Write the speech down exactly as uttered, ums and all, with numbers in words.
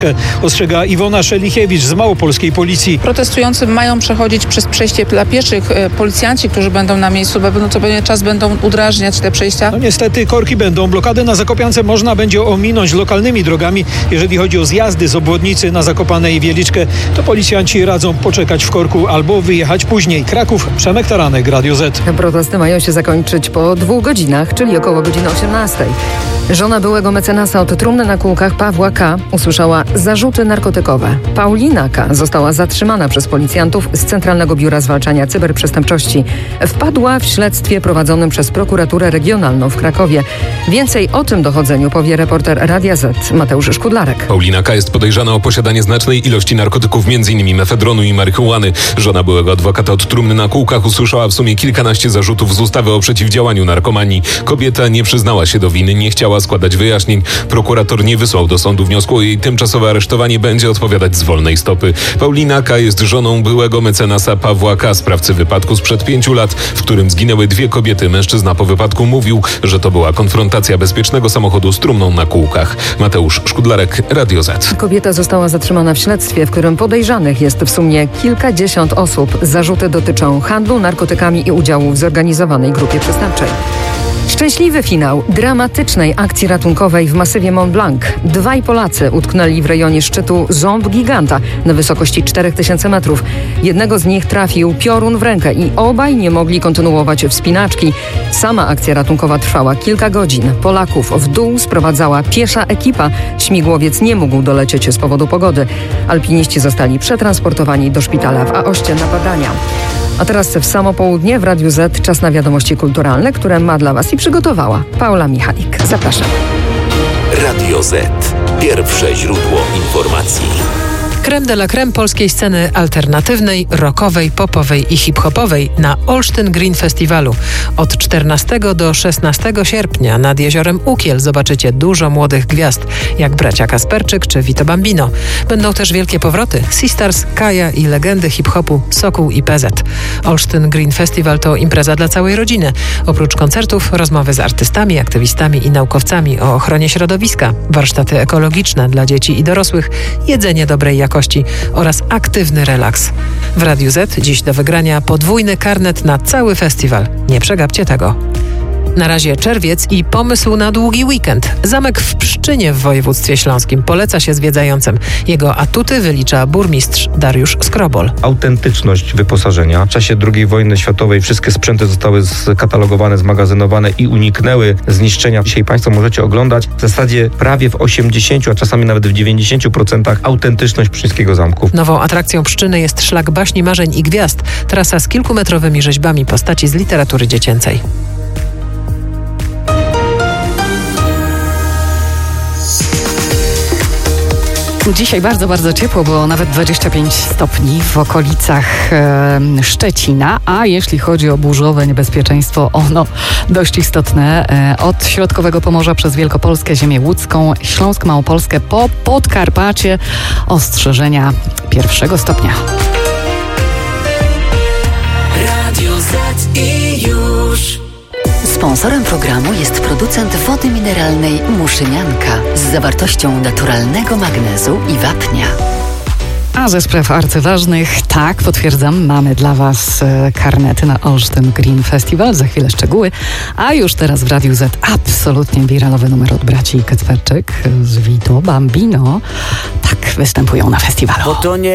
Ostrzega Iwona Szelichiewicz z małopolskiej policji. Protestujący mają przechodzić przez przejście dla pieszych. Policjanci, którzy będą na miejscu, no to pewnie czas będą udrażniać te przejścia. No niestety korki będą. Blokadę na Zakopiance można będzie ominąć lokalnymi drogami. Jeżeli chodzi o zjazdy z obwodnicy na Zakopane i Wieliczkę, to policjanci radzą poczekać w korku albo wyjechać później. Kraków, Przemek Taranek, Radio Z. Protesty mają się zakończyć po dwóch godzinach, czyli około godziny osiemnastej. Żona byłego mecenasa od trumny na kółkach Pawła K. usłyszała zarzuty narkotykowe. Paulina K. została zatrzymana przez policjantów z Centralnego Biura Zwalczania Cyberprzestępczości. Wpadła w śledztwie prowadzonym przez prokuraturę regionalną w Krakowie. Więcej o tym dochodzeniu powie reporter Radia Z Mateusz Szkudlarek. Paulina K. jest podejrzana o posiadanie znacznej ilości narkotyków, m.in. mefedronu i marihuany. Żona byłego adwokata od trumny na kółkach usłyszała w sumie kilkanaście zarzutów z ustawy o przeciwdziałaniu narkomanii. Kobieta nie przyznała się do winy, nie chciała składać wyjaśnień. Prokurator nie wysłał do sądu wniosku o jej tymczasowe aresztowanie, będzie odpowiadać z wolnej stopy. Paulina K. jest żoną byłego mecenasa Pawła K., sprawcy wypadku sprzed pięciu lat, w którym zginęły dwie kobiety. Mężczyzna po wypadku mówił, że to była konfrontacja bezpiecznego samochodu z trumną na kółkach. Mateusz Szkudlarek, Radio Z. Kobieta została zatrzymana w śledztwie, w którym podejrzanych jest w sumie kilkadziesiąt osób. Zarzuty dotyczą handlu narkotykami i udziału w zorganizowanej grupie przestępczej. Szczęśliwy finał dramatycznej akcji ratunkowej w masywie Mont Blanc. Dwaj Polacy utknęli w rejonie szczytu Ząb Giganta na wysokości czterech tysięcy metrów. Jednego z nich trafił piorun w rękę i obaj nie mogli kontynuować wspinaczki. Sama akcja ratunkowa trwała kilka godzin. Polaków w dół sprowadzała piesza ekipa. Śmigłowiec nie mógł dolecieć z powodu pogody. Alpiniści zostali przetransportowani do szpitala w Aoście na badania. A teraz w samo południe w Radiu Z czas na wiadomości kulturalne, które ma dla Was i przygotowała Paula Michalik. Zapraszam. Radio Z. Pierwsze źródło informacji. Creme de la creme polskiej sceny alternatywnej, rockowej, popowej i hip-hopowej na Olsztyn Green Festiwalu. Od czternastego do szesnastego sierpnia nad jeziorem Ukiel zobaczycie dużo młodych gwiazd, jak bracia Kasperczyk czy Vito Bambino. Będą też wielkie powroty Sisters, Kaja i legendy hip-hopu Sokół i P Z. Olsztyn Green Festival to impreza dla całej rodziny. Oprócz koncertów, rozmowy z artystami, aktywistami i naukowcami o ochronie środowiska, warsztaty ekologiczne dla dzieci i dorosłych, jedzenie dobrej jakości oraz aktywny relaks. W Radiu Z dziś do wygrania podwójny karnet na cały festiwal. Nie przegapcie tego. Na razie czerwiec i pomysł na długi weekend. Zamek w Pszczynie w województwie śląskim poleca się zwiedzającym. Jego atuty wylicza burmistrz Dariusz Skrobol. Autentyczność wyposażenia. W czasie drugiej wojny światowej wszystkie sprzęty zostały skatalogowane, zmagazynowane i uniknęły zniszczenia. Dzisiaj Państwo możecie oglądać w zasadzie prawie w osiemdziesięciu, a czasami nawet w dziewięćdziesięciu procentach autentyczność Pszczyńskiego Zamku. Nową atrakcją Pszczyny jest szlak baśni, marzeń i gwiazd. Trasa z kilkumetrowymi rzeźbami postaci z literatury dziecięcej. Dzisiaj bardzo, bardzo ciepło, bo nawet dwadzieścia pięć stopni w okolicach e, Szczecina, a jeśli chodzi o burzowe niebezpieczeństwo, ono dość istotne. E, od środkowego Pomorza przez Wielkopolskę, ziemię łódzką, Śląsk, Małopolskę po Podkarpacie ostrzeżenia pierwszego stopnia. Radio Z i już. Sponsorem programu jest producent wody mineralnej Muszynianka z zawartością naturalnego magnezu i wapnia. A ze spraw arcyważnych, tak, potwierdzam, mamy dla Was e, karnety na Olsztyn Green Festival. Za chwilę szczegóły. A już teraz w Radiu Z absolutnie wiralowy numer od braci Kasperczyk z Vito Bambino. Tak, występują na festiwalu.